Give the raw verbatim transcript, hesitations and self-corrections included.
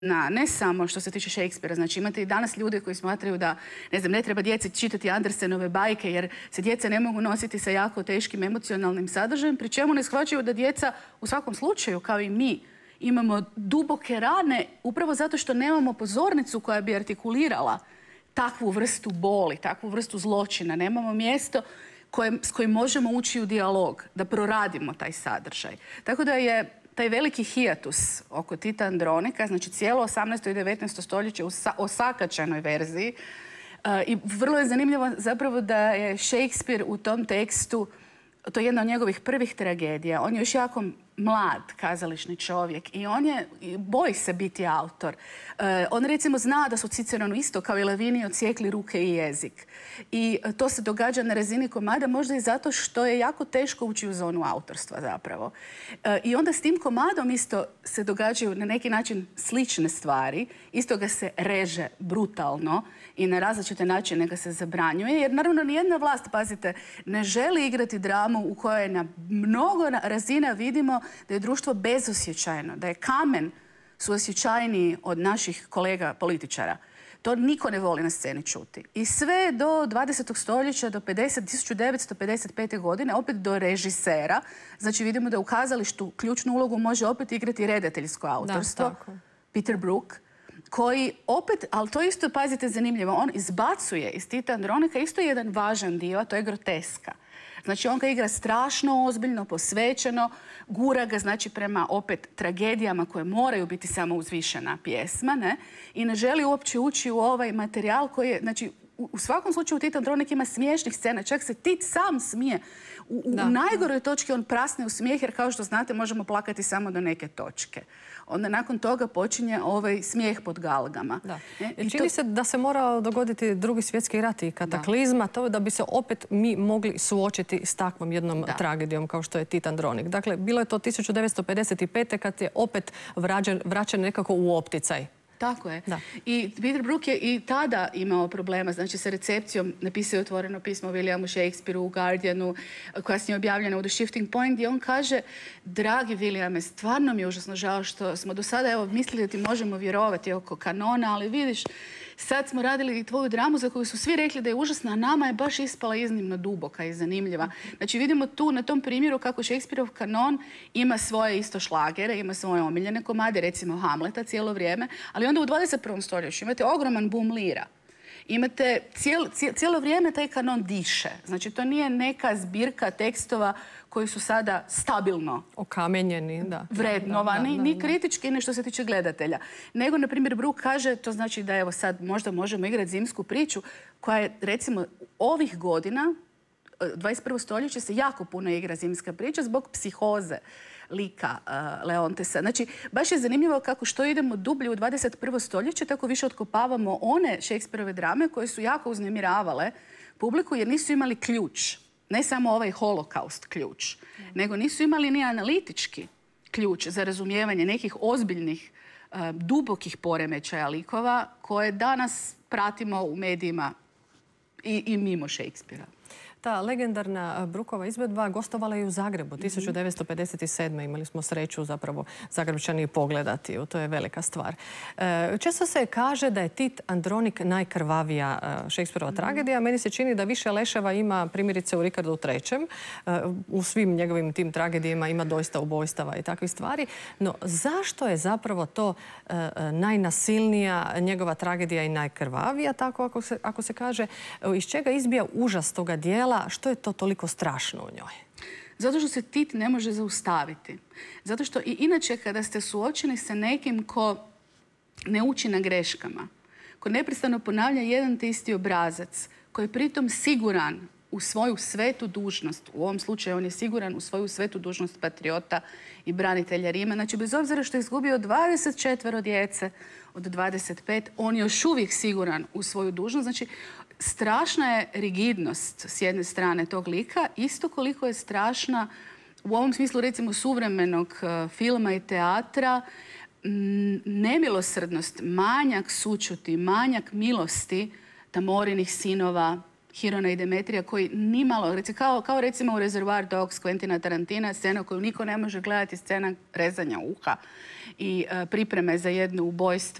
Na, ne samo što se tiče Shakespearea, znači imate i danas ljude koji smatraju da, ne znam, ne treba djeci čitati Andersenove bajke jer se djeca ne mogu nositi sa jako teškim emocionalnim sadržajem, pri čemu ne shvaćaju da djeca u svakom slučaju, kao i mi, imamo duboke rane upravo zato što nemamo pozornicu koja bi artikulirala takvu vrstu boli, takvu vrstu zločina. Nemamo mjesto koje, s kojim možemo ući u dijalog, da proradimo taj sadržaj. Tako da je taj veliki hijatus oko Tita Andronika, znači cijelo osamnaesto i devetnaesto stoljeće u osakaćenoj verziji. I vrlo je zanimljivo zapravo da je Shakespeare u tom tekstu, to je jedna od njegovih prvih tragedija. On je još jako mlad kazališni čovjek i on je, boji se biti autor. Uh, on recimo zna da su Ciceronu isto kao i Lavini odsjekli ruke i jezik. I to se događa na razini komada možda i zato što je jako teško ući u zonu autorstva zapravo. Uh, I onda s tim komadom isto se događaju na neki način slične stvari. Isto ga se reže brutalno i na različite načine ga se zabranjuje. Jer naravno nijedna vlast, pazite, ne želi igrati dramu u kojoj na mnogo razina vidimo da je društvo bezosjećajno, da je kamen suosjećajniji od naših kolega političara. To niko ne voli na sceni čuti. I sve do dvadesetog stoljeća, do tisuću devetsto pedeset pete. godine, opet do režisera. Znači vidimo da u kazalištu ključnu ulogu može opet igrati redateljsko autorstvo. Da, tako. Peter Brook, koji opet, ali to isto, pazite, zanimljivo, on izbacuje iz Tita Andronika isto jedan važan dio, a to je groteska. Znači, on ga igra strašno ozbiljno, posvećeno, gura ga, znači, prema opet tragedijama koje moraju biti samo uzvišena pjesma, ne? I ne želi uopće ući u ovaj materijal koji je, znači, u, u svakom slučaju Tit Andronik ima smiješnih scena, čak se Tit sam smije. U, u najgoroj točki on prasne u smijeh, jer kao što znate, možemo plakati samo do neke točke. Onda nakon toga počinje ovaj smijeh pod galgama. Da. I čini to... se da se mora dogoditi drugi svjetski rat i kataklizma, da. to da bi se opet mi mogli suočiti s takvom jednom da. tragedijom kao što je Tit Andronik. Dakle, bilo je to tisuću devetsto pedeset pete. kad je opet vraćen, vraćen nekako u opticaj. Tako je. Da. I Peter Brook je i tada imao problema, znači sa recepcijom. Napisao je otvoreno pismo Williamu Shakespeareu u Guardianu, koja je objavljena u The Shifting Point, gdje on kaže: dragi Williame, stvarno mi je užasno žao što smo do sada evo, mislili da ti možemo vjerovati oko kanona, ali vidiš, sad smo radili i tvoju dramu za koju su svi rekli da je užasna, a nama je baš ispala iznimno duboka i zanimljiva. Znači vidimo tu na tom primjeru kako Shakespeareov kanon ima svoje isto šlagere, ima svoje omiljene komade, recimo Hamleta cijelo vrijeme, ali onda u dvadeset prvom stoljeću imate ogroman boom lira. Imate cijelo, cijelo vrijeme taj kanon diše. Znači to nije neka zbirka tekstova koji su sada stabilno okamenjeni, da. vrednovani, da, da, da, ni kritički, ni što se tiče gledatelja. Nego, na primjer, Brook kaže, to znači da evo sad možda možemo igrati zimsku priču, koja je, recimo, ovih godina, dvadeset prvo stoljeće se jako puno igra zimska priča zbog psihoze lika uh, Leontesa. Znači, baš je zanimljivo kako što idemo dublje u dvadeset prvo stoljeće, tako više otkopavamo one Shakespearove drame koje su jako uznemiravale publiku jer nisu imali ključ. Ne samo ovaj holokaust ključ, mm. nego nisu imali ni analitički ključ za razumijevanje nekih ozbiljnih, uh, dubokih poremećaja likova koje danas pratimo u medijima i, i mimo Shakespearea. Ta legendarna Brookova izvedba gostovala je u Zagrebu. tisuću devetsto pedeset sedme. imali smo sreću zapravo Zagrebčani pogledati. To je velika stvar. Često se kaže da je Tit Andronik najkrvavija Shakespearova tragedija. Meni se čini da više leševa ima primjerice u Rikardu trećem. U svim njegovim tim tragedijama ima doista ubojstava i takvih stvari. No zašto je zapravo to najnasilnija njegova tragedija i najkrvavija, tako ako se, ako se kaže, iz čega izbija užas toga dijela? Što je to toliko strašno u njoj? Zato što se Tit ne može zaustaviti. Zato što i inače kada ste suočeni sa nekim ko ne uči na greškama, ko neprestano ponavlja jedan te isti obrazac, koji je pritom siguran u svoju svetu dužnost, u ovom slučaju on je siguran u svoju svetu dužnost patriota i branitelja Rima. Znači, bez obzira što je izgubio dvadeset četvero djece od dvadeset pet, on je još uvijek siguran u svoju dužnost. Znači, strašna je rigidnost s jedne strane tog lika, isto koliko je strašna u ovom smislu recimo suvremenog uh, filma i teatra nemilosrdnost, manjak sućuti, manjak milosti Tamorinih sinova Hirona i Demetrija koji nimalo, kao, kao recimo u Reservoir Dogs Quentina Tarantina, scena koju niko ne može gledati, scena rezanja uha i uh, pripreme za jedno ubojstvo